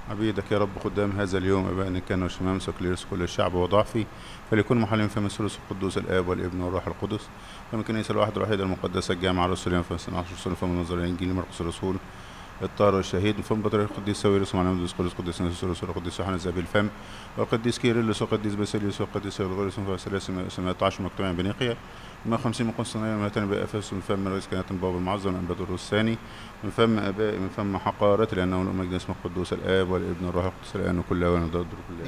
عبيدك يا رب خدام هذا اليوم أبائنا كانوا وشمامسة كليرس كل الشعب وضعفي، فليكون محل فم الثالوث القدوس الآب والابن والروح القدس، فمن الكنيسة الواحدة الوحيدة المقدسة الجامعة الرسولية فم 12 رسول فم النظر الإنجيل مرقس الرسول الطاهر والشهيد فم بطريق القديس ساويرس ومعلم القديس قديس ناسوس الرسول القديس يوحنا ذهبي الفم والقديس كيرلس والقديس باسيليوس والقديس غريغوريوس وثلاث 113 مجتمع بنيقيا 150 من قسطنطينية ومئتين بأفسس من فم رئيس كهنة البابا المعظم من بدروس الثاني من فم آبائي من فم حقارتي لأنه لهم مجد اسمه القدوس الآب والابن والروح القدس الآن وكل أوان ودار كل